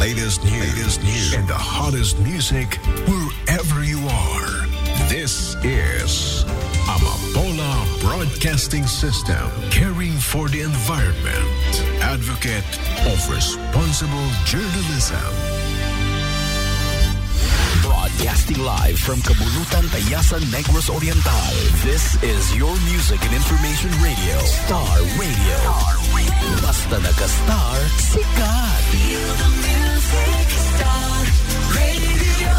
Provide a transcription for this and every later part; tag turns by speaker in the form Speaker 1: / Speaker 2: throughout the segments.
Speaker 1: latest news, and the hottest music wherever you are. This is Amapola Broadcasting System, caring for the environment, advocate of responsible journalism.
Speaker 2: Broadcasting live from Kabulutan, Tayasan, Negros Oriental. This is your music and information radio. Star Radio. Basta naka-star, sikat.
Speaker 3: Feel the music, Star Radio.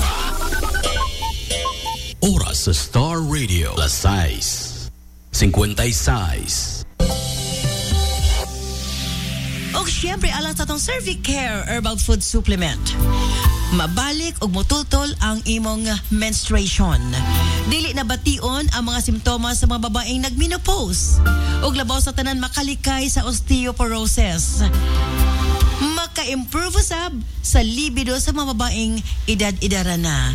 Speaker 2: Oras sa Star Radio. Alas 6:56.
Speaker 4: O siyempre, alang sa itong Cervicare Herbal Food Supplement. Mabalik og motultol ang imong menstruation. Dili na bation ang mga simptomas sa mga babaeng nagmenopause. Og labaw sa tanan makalikay sa osteoporosis. Maka-improve usab sa libido sa mga babaeng edad-edara na.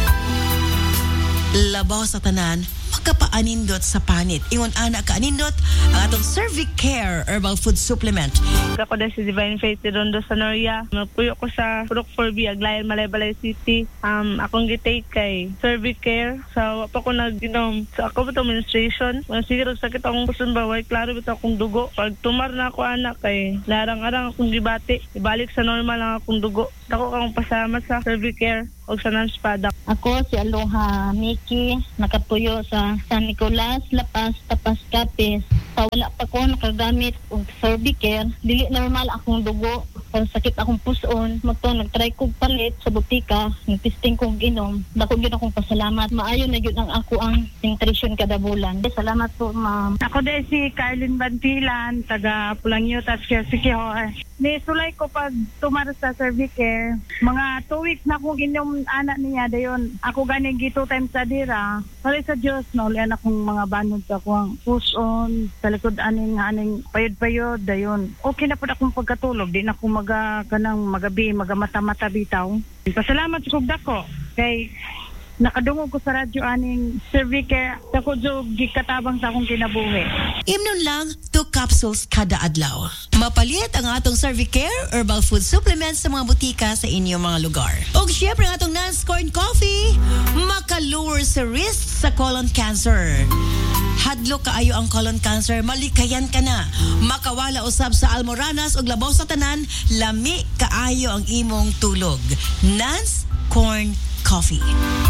Speaker 4: Labaw sa tanan makapaanindot sa panit. Ingon ana ka anindot ang atong Cervicare Herbal Food Supplement.
Speaker 5: Ako na si Divine Faith Rondo Sanoria. Magpuyo ko sa Purok 4B, Aglayan, Malaybalay City. Akong gitake kay Cervicare. So, pa ko nag-inom. So, ako ba itong menstruation? Sige, sakit akong puson baway. Klaro ba akong dugo? Pag tumar na ako anak kay larang-arang akong gibati. Ibalik sa normal lang akong dugo. Ako akong pasalamat sa Cervicare o sa Nance Product.
Speaker 6: Ako si Aloha Miki, nakatuyo sa San Nicolas, Lapas, Tapas, Capiz. Sa wala pa ko nakagamit og Cervicare, dili normal akong dugo. Kung sakit akong puson, nagtry kong palit sa butika, nagtesting kong ginom. Dako yun akong pasalamat. Maayo na yun ang ako ang nutrition kada bulan. Salamat po, ma'am.
Speaker 5: Ako din si Carlin Bantilan, taga Pulangyot at Sikihor. Nisulay ko pag tumar sa Cervicare. Mga 2 weeks na akong inom anak niya. Dayon, ako ganing 2 times sa dira. Pari sa Diyos, naulian akong mga banod sa akong puson, sa likod aning payod-payod. Dayon, okay na po akong pagkatulog. Di na akong magabi, magamata-mata bitaw. Pasalamat sa kubda ko. Kay nakadungog ko sa radyo aning Cervicare. Ako jo gikatabang sa akong kinabuhi.
Speaker 4: Imnon lang 2 capsules kada adlaw. Mapalit ang atong Cervicare Herbal Food Supplement sa mga butika sa inyong mga lugar. O syempre ang atong Nance Corn Coffee, maka-lower sa risk sa colon cancer. Hadlo kaayo ang colon cancer, malikayan ka na. Makawala usab sa almoranas o labaw sa tanan, lami kaayo ang imong tulog. Nance Corn Coffee.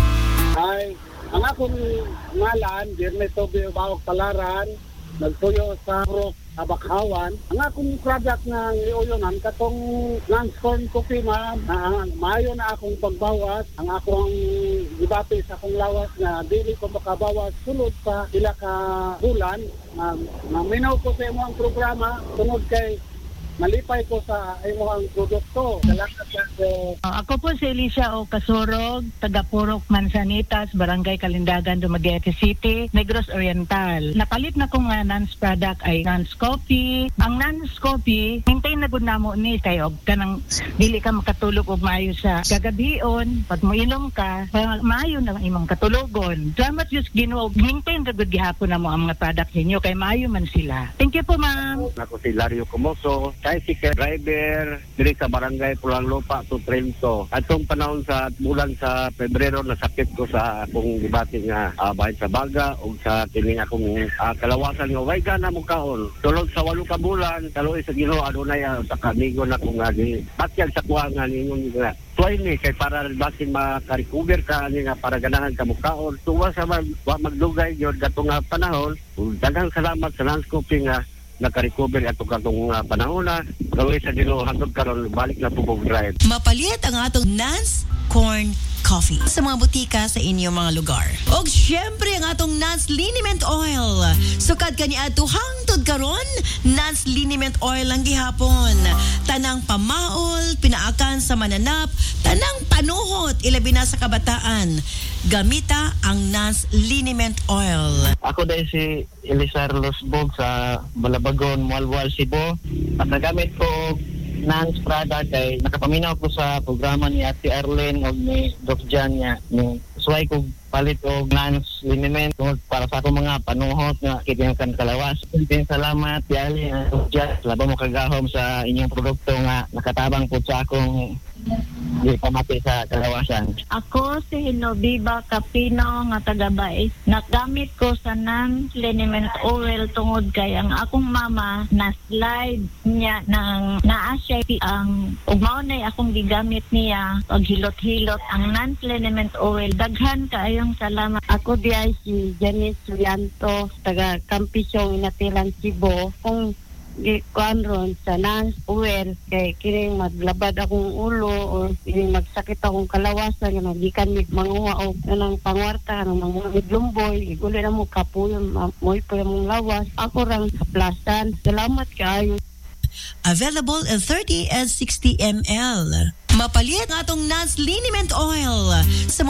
Speaker 7: Ay, ang akong ngalan, Jeremy Tobio Bawag Palaran, nagtuyo sa Purok Abakhawan. Ang akong product na iuyonan, katong Nance Corn Coffee, maayo na akong pagbawas. Ang akong gibati sa akong lawas na dili ko makabawas sulod sa ila ka bulan. Maminaw ko sa imo ang programa, tunod kay malipay ko sa imo ang produkto. Salamat po.
Speaker 5: Ako po si Alicia O. Kasurog, taga Purok Manzanitas, Barangay Kalindagan, Dumaguete City, Negros Oriental. Napalit na kong Nance product ay Nance Coffee. Ang Nance Coffee, maintain na gud namo ni kayo kanang dili ka makatulog og maayo sa kagabion. Pag moinom ka, maayo na ang imong katulogon. Salamat yus Ginoo. Maintain ra gud gihapon namo ang mga product ninyo kay maayo man sila. Thank you po, ma'am.
Speaker 7: Ako si Lario Comoso, tricycle driver diri sa Barangay Pulanlupa to Trento. Atong panahon sa bulan sa Pebrero nasakit ko sa akong gibati nga bahin sa baga o sa kining akong kalawasan nga way gana mo kaon. Tulog sa 8 ka bulan, kaloy sa Ginoo adunay sa kanigo na kung agi. Patyag sa kuha nga ningon nga. Tuway ni kay para basin maka-recover ka ani nga para ganahan ka mo kaon. Tuwa sa magdugay gyud katong panahon. Daghang salamat sa Nance Coffee nga naka-recover ato katong panahon na gawin sa Ginoo hangtod karon balik na tubog drive.
Speaker 4: Mapalit ang atong Nance Corn Coffee sa mga butika sa inyong mga lugar. O syempre ang atong Nance Liniment Oil. Sukad ka ni ato hangtod karon, Nance Liniment Oil lang gihapon. Tanang pamaol, pinaakan sa mananap, tanang panuhot, ilabi na sa kabataan. Gamita ang Nance Liniment Oil.
Speaker 8: Ako dahil si Elisar Losbog sa Balabagon, Mualwal, Cebu. At nagamit ko Nance product ay nakapaminaw ko sa programa ni Ate Arlene o ni Doc Jan niya. Suway ko palit og Nance liniment para sa akong mga panuhot nga kitang kan kalawas. Salamat Yali, laban mo kagahom sa inyong produkto nga nakatabang po sa akong di pamati sa kalawasan.
Speaker 6: Ako si Hinobiba Capino nga taga-Bais. Nagamit ko sa Nance liniment oil tungod kay ang akong mama na-slide niya ng naasya ang umaunay akong gigamit niya paghilot-hilot ang Nance liniment oil. Daghan kaayong salamat.
Speaker 5: Ako diay si Janice Sulianto, taga Campisong Inatilan, Cebu. Kung kuan ron sa Nance oil kay kining maglabad akong ulo o kining magsakit akong kalawasan nga gikan mig manguha og kanang pangwarta ng mga midlumboy igulo na mo kapuyon moy pa mong lawas ako rang kaplasan. Salamat kaayo.
Speaker 4: Available in 30 and 60 ml. Mapalit ng atong Nance liniment oil sa